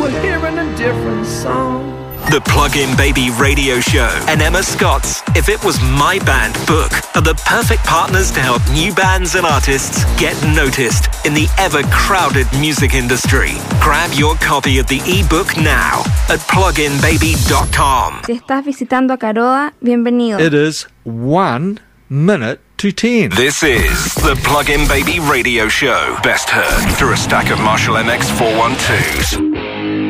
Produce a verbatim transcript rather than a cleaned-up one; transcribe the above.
were hearing a different song. The Plug-in Baby Radio Show and Emma Scott's If It Was My Band book are the perfect partners to help new bands and artists get noticed in the ever-crowded music industry. Grab your copy of the ebook now at plug in baby dot com. Si estás visitando a Caroa, bienvenido. It is one minute to ten. This is the Plug-in Baby Radio Show. Best heard through a stack of Marshall M X four twelves.